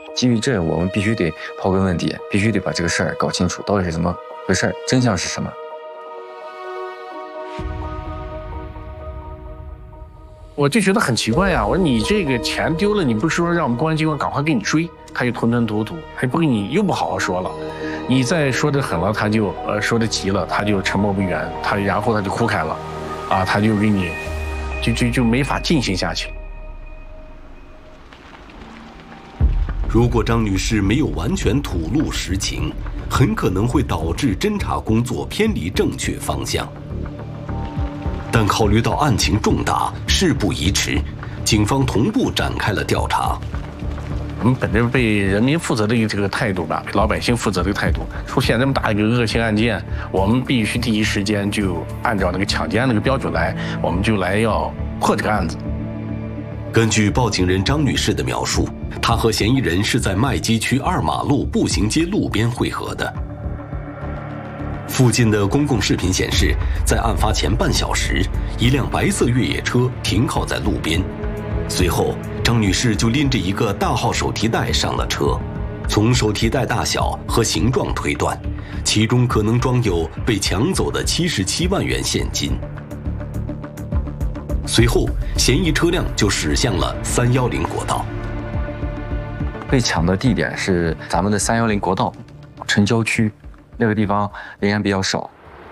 基于这，我们必须得刨根问底，必须得把这个事儿搞清楚，到底是怎么回事，真相是什么。 我就觉得很奇怪呀，我说你这个钱丢了，你不是说让我们公安机关赶快给你追，他就吞吞吐吐，还不给你，又不好好说了，你再说得狠了，他就说得急了，他就沉默不语，然后他就哭开了，啊，他就给你就没法进行下去。 如果张女士没有完全吐露实情，很可能会导致侦查工作偏离正确方向。但考虑到案情重大，事不宜迟，警方同步展开了调查。 我们本着为人民负责的这个态度吧，为老百姓负责的态度，出现这么大一个恶性案件，我们必须第一时间就按照那个抢劫案那个标准来，我们就来要破这个案子。 根据报警人张女士的描述，她和嫌疑人是在麦积区2马路步行街路边会合的。附近的公共视频显示，在案发前半小时，一辆白色越野车停靠在路边。随后，张女士就拎着一个大号手提袋上了车。从手提袋大小和形状推断，其中可能装有被抢走的77万元现金。随后，嫌疑车辆就驶向了310国道。 被抢的地点是咱们的310国道城郊区，那个地方人员比较少。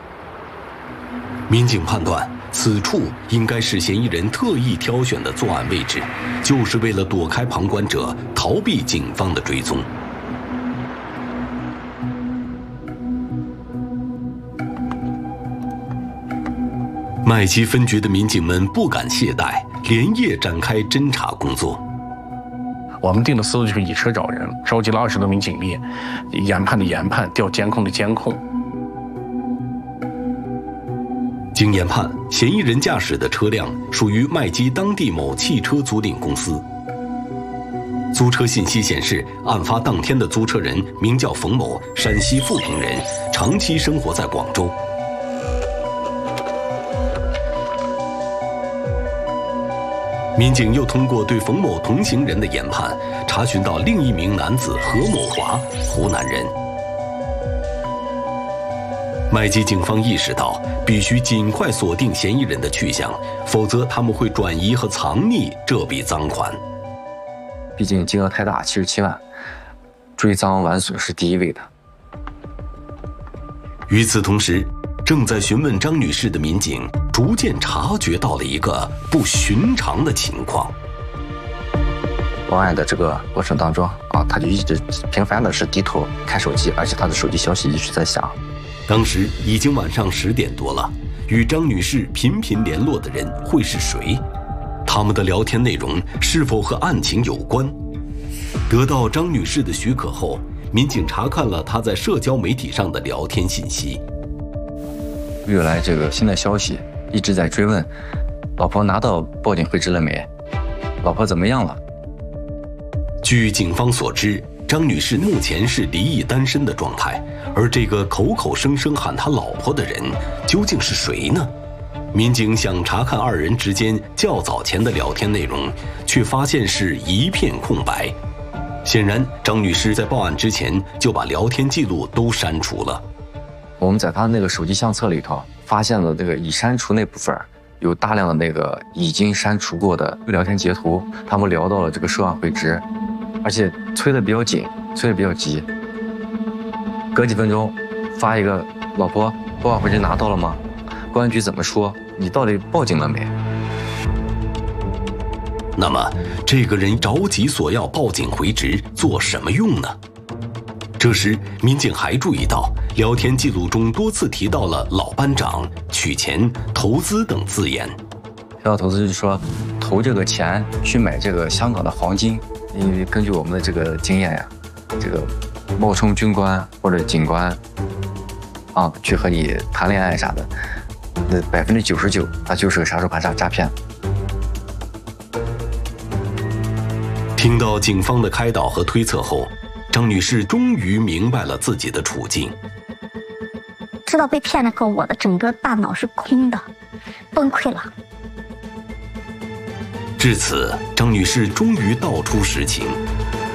民警判断，此处应该是嫌疑人特意挑选的作案位置，就是为了躲开旁观者，逃避警方的追踪。麦积分局的民警们不敢懈怠，连夜展开侦查工作。 我们定的思路就是以车找人，召集了20多名警力，研判的研判，调监控的监控。 经研判，嫌疑人驾驶的车辆属于麦积当地某汽车租赁公司。租车信息显示，案发当天的租车人名叫冯某，陕西富平人，长期生活在广州。民警又通过对冯某同行人的研判，查询到另一名男子何某华，湖南人。麦积警方意识到，必须尽快锁定嫌疑人的去向，否则他们会转移和藏匿这笔赃款。 毕竟金额太大，77万，追赃完损是第一位的。 与此同时，正在询问张女士的民警逐渐察觉到了一个不寻常的情况。 报案的这个过程当中啊，他就一直频繁的是低头看手机，而且他的手机消息一直在响。 当时已经晚上10点多了，与张女士频频联络的人会是谁？他们的聊天内容是否和案情有关？得到张女士的许可后，民警查看了她在社交媒体上的聊天信息。 越来这个新的消息一直在追问，老婆拿到报警回执了没？老婆怎么样了？ 据警方所知，张女士目前是离异单身的状态，而这个口口声声喊她老婆的人究竟是谁呢？民警想查看2人之间较早前的聊天内容，却发现是一片空白。显然，张女士在报案之前就把聊天记录都删除了。 我们在她那个手机相册里头发现了这个已删除那部分有大量的那个已经删除过的聊天截图，他们聊到了这个涉案回执，而且催得比较紧，催得比较急。隔几分钟发一个，老婆报案回执拿到了吗？公安局怎么说？你到底报警了没？ 那么这个人着急索要报警回执做什么用呢？这时民警还注意到聊天记录中多次提到了老班长、取钱、投资等字眼。 提到投资就是说投这个钱去买这个香港的黄金，因为根据我们的这个经验呀，这个冒充军官或者警官啊，去和你谈恋爱啥的，那99%他就是个杀手盘诈骗。 听到警方的开导和推测后，张女士终于明白了自己的处境。 知道被骗了后，我的整个大脑是空的，崩溃了。 至此，张女士终于道出实情，